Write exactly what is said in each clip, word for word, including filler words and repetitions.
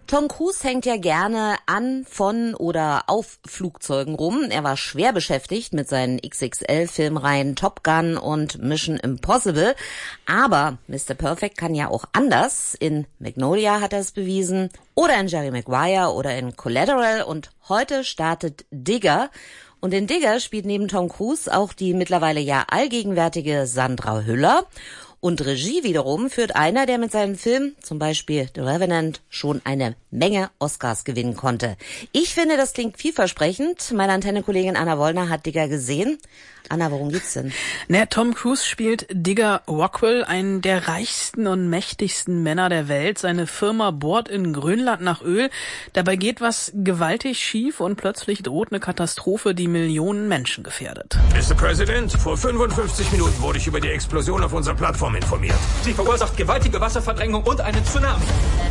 Tom Cruise hängt ja gerne an, von oder auf Flugzeugen rum. Er war schwer beschäftigt mit seinen X X L-Filmreihen Top Gun und Mission Impossible. Aber Mister Perfect kann ja auch anders. In Magnolia hat er es bewiesen oder in Jerry Maguire oder in Collateral. Und heute startet Digger. Und in Digger spielt neben Tom Cruise auch die mittlerweile ja allgegenwärtige Sandra Hüller. Und Regie wiederum führt einer, der mit seinem Film, zum Beispiel The Revenant, schon eine Menge Oscars gewinnen konnte. Ich finde, das klingt vielversprechend. Meine Antenne-Kollegin Anna Wollner hat Digger gesehen. Anna, worum geht's denn? Na, Tom Cruise spielt Digger Rockwell, einen der reichsten und mächtigsten Männer der Welt. Seine Firma bohrt in Grönland nach Öl. Dabei geht was gewaltig schief und plötzlich droht eine Katastrophe, die Millionen Menschen gefährdet. Mister President, vor fünfundfünfzig Minuten wurde ich über die Explosion auf unserer Plattform informiert. Sie verursacht gewaltige Wasserverdrängung und einen Tsunami.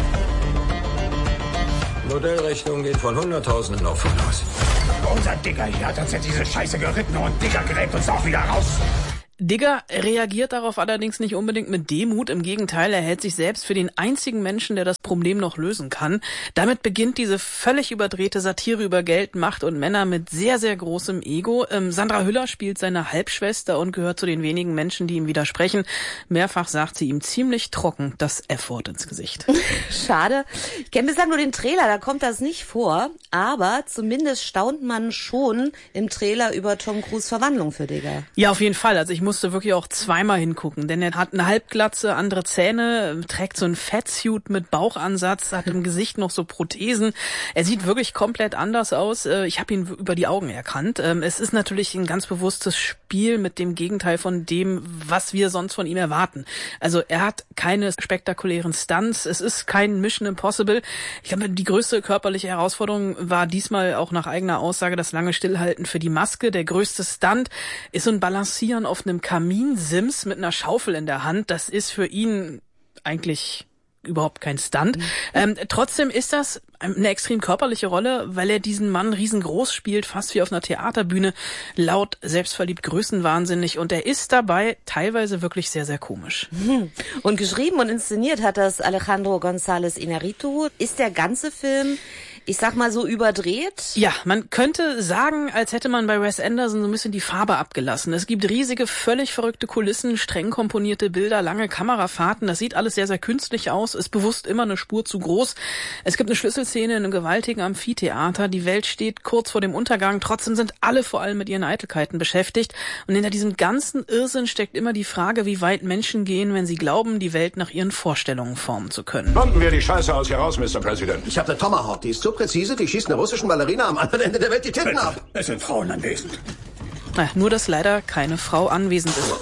Modellrechnung geht von Hunderttausenden auf von aus. Unser Digger hier hat uns jetzt diese Scheiße geritten und Digger gräbt uns auch wieder raus. Digger reagiert darauf allerdings nicht unbedingt mit Demut. Im Gegenteil, er hält sich selbst für den einzigen Menschen, der das Problem noch lösen kann. Damit beginnt diese völlig überdrehte Satire über Geld, Macht und Männer mit sehr, sehr großem Ego. Ähm, Sandra Hüller spielt seine Halbschwester und gehört zu den wenigen Menschen, die ihm widersprechen. Mehrfach sagt sie ihm ziemlich trocken das F-Wort ins Gesicht. Schade. Ich kenne bislang nur den Trailer, da kommt das nicht vor. Aber zumindest staunt man schon im Trailer über Tom Cruise Verwandlung für Digger. Ja, auf jeden Fall. Also ich musste wirklich auch zweimal hingucken, denn er hat eine Halbglatze, andere Zähne, trägt so ein Fatsuit mit Bauchansatz, hat im Gesicht noch so Prothesen. Er sieht wirklich komplett anders aus. Ich habe ihn über die Augen erkannt. Es ist natürlich ein ganz bewusstes Spiel mit dem Gegenteil von dem, was wir sonst von ihm erwarten. Also er hat keine spektakulären Stunts. Es ist kein Mission Impossible. Ich glaube, die größte körperliche Herausforderung war diesmal auch nach eigener Aussage das lange Stillhalten für die Maske. Der größte Stunt ist so ein Balancieren auf einem Kaminsims mit einer Schaufel in der Hand. Das ist für ihn eigentlich überhaupt kein Stunt. Mhm. Ähm, trotzdem ist das eine extrem körperliche Rolle, weil er diesen Mann riesengroß spielt, fast wie auf einer Theaterbühne, laut, selbstverliebt, größenwahnsinnig, und er ist dabei teilweise wirklich sehr, sehr komisch. Mhm. Und geschrieben und inszeniert hat das Alejandro González Iñárritu. Ist der ganze Film, ich sag mal, so überdreht? Ja, man könnte sagen, als hätte man bei Wes Anderson so ein bisschen die Farbe abgelassen. Es gibt riesige, völlig verrückte Kulissen, streng komponierte Bilder, lange Kamerafahrten. Das sieht alles sehr, sehr künstlich aus, ist bewusst immer eine Spur zu groß. Es gibt eine Schlüsselszene in einem gewaltigen Amphitheater. Die Welt steht kurz vor dem Untergang. Trotzdem sind alle vor allem mit ihren Eitelkeiten beschäftigt. Und hinter diesem ganzen Irrsinn steckt immer die Frage, wie weit Menschen gehen, wenn sie glauben, die Welt nach ihren Vorstellungen formen zu können. Bomben wir die Scheiße aus hier raus, Mister President. Ich habe eine Tomahawk, die ist so präzise, die schießt einer russischen Ballerina am anderen Ende der Welt die Titten ab. Es sind Frauen anwesend. Na, nur, dass leider keine Frau anwesend ist.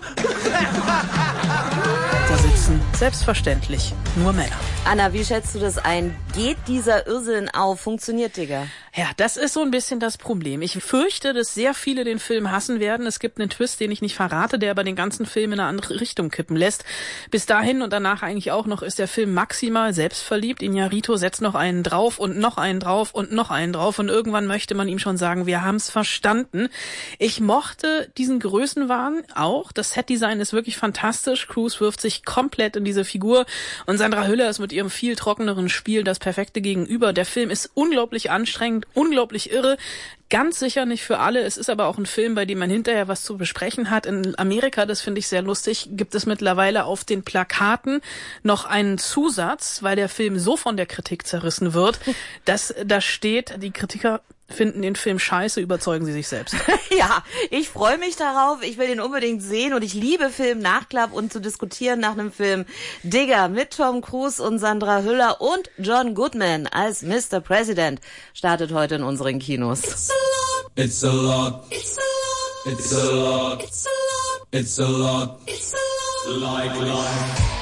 Da sitzen selbstverständlich nur Männer. Anna, wie schätzt du das ein? Geht dieser Irrsinn auf? Funktioniert Digger? Ja, das ist so ein bisschen das Problem. Ich fürchte, dass sehr viele den Film hassen werden. Es gibt einen Twist, den ich nicht verrate, der aber den ganzen Film in eine andere Richtung kippen lässt. Bis dahin und danach eigentlich auch noch ist der Film maximal selbstverliebt. Iñárritu setzt noch einen drauf und noch einen drauf und noch einen drauf und irgendwann möchte man ihm schon sagen, wir haben's verstanden. Ich mochte diesen Größenwahn auch. Das Setdesign ist wirklich fantastisch. Cruise wirft sich komplett in diese Figur und Sandra Hüller ist mit ihrem viel trockeneren Spiel das perfekte Gegenüber. Der Film ist unglaublich anstrengend, unglaublich irre, ganz sicher nicht für alle. Es ist aber auch ein Film, bei dem man hinterher was zu besprechen hat. In Amerika, das finde ich sehr lustig, gibt es mittlerweile auf den Plakaten noch einen Zusatz, weil der Film so von der Kritik zerrissen wird, dass da steht, die Kritiker finden den Film scheiße, überzeugen sie sich selbst. Ja, ich freue mich darauf. Ich will den unbedingt sehen und ich liebe Film-Nachklapp und zu diskutieren nach einem Film. Digger mit Tom Cruise und Sandra Hüller und John Goodman als Mister President startet heute in unseren Kinos. It's a lot. It's a lot. It's a lot. It's a lot. It's a lot. It's a lot. Like life.